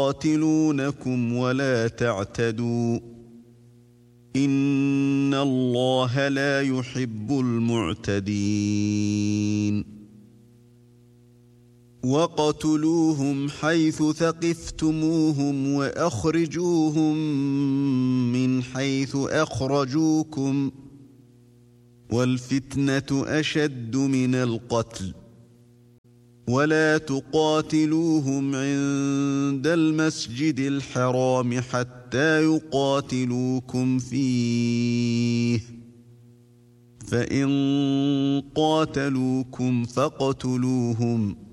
يقاتلونكم ولا تعتدوا إن الله لا يحب المعتدين وقتلوهم حيث ثقفتموهم وأخرجوهم من حيث أخرجوكم والفتنة أشد من القتل ولا تقاتلوهم عند المسجد الحرام حتى يقاتلوكم فيه فإن قاتلوكم فاقتلوهم